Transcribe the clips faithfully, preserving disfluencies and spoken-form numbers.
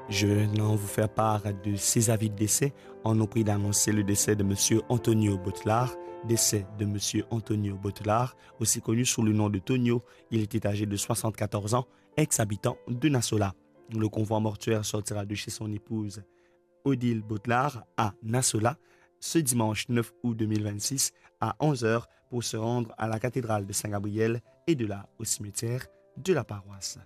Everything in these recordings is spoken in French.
Je vais maintenant vous faire part de ces avis de décès. On nous prie d'annoncer le décès de M. Antonio Botelard. Décès de M. Antonio Botelard, aussi connu sous le nom de Tonio. Il était âgé de soixante-quatorze ans, ex-habitant de Nassola. Le convoi mortuaire sortira de chez son épouse Odile Botelard à Nassola ce dimanche neuf août deux mille vingt-six à onze heures pour se rendre à la cathédrale de Saint-Gabriel et de là au cimetière de la paroisse.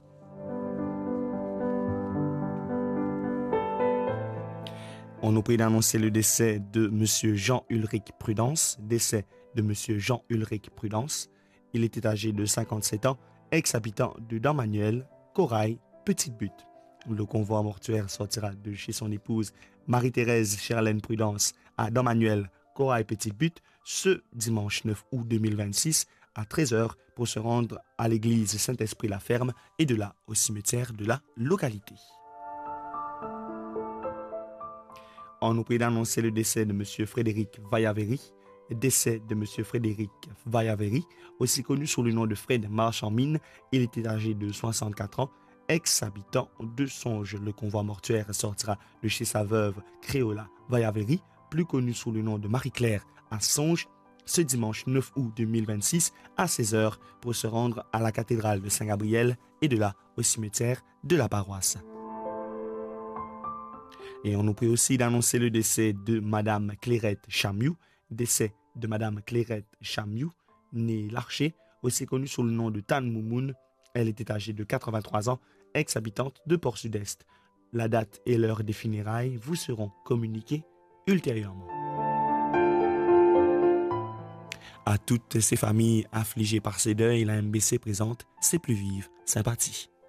On nous prie d'annoncer le décès de M. Jean-Ulrich Prudence. Décès de M. Jean-Ulrich Prudence. Il était âgé de cinquante-sept ans, ex-habitant de Dammanuel, Corail, Petite Butte. Le convoi mortuaire sortira de chez son épouse Marie-Thérèse Cherlaine Prudence à Dammanuel, Corail, Petite Butte ce dimanche neuf août deux mille vingt-six à treize heures pour se rendre à l'église Saint-Esprit-la-Ferme et de là au cimetière de la localité. On nous prie d'annoncer le décès de M. Frédéric Vaillaveri. Décès de M. Frédéric Vaillaveri, aussi connu sous le nom de Fred Marchand-Mine. Il était âgé de soixante-quatre ans, ex-habitant de Songe. Le convoi mortuaire sortira de chez sa veuve Créola Vaillaveri, plus connue sous le nom de Marie-Claire, à Songe, ce dimanche neuf août deux mille vingt-six à seize heures pour se rendre à la cathédrale de Saint-Gabriel et de là au cimetière de la paroisse. Et on nous prie aussi d'annoncer le décès de Madame Clairette Chamiou, décès de Madame Clairette Chamiou, née Larcher, aussi connue sous le nom de Tan Moumoun. Elle était âgée de quatre-vingt-trois ans, ex-habitante de Port-Sud-Est. La date et l'heure des funérailles vous seront communiquées ultérieurement. À toutes ces familles affligées par ces deuils, la M B C présente ses plus vives sympathies.